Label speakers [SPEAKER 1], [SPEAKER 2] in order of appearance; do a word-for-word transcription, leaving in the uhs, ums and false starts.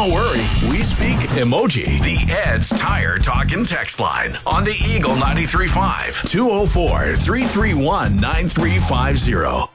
[SPEAKER 1] Don't worry, we speak emoji. The Ed's Tire Talkin' text line on the Eagle ninety-three point five, two oh four, three three one, nine three five zero.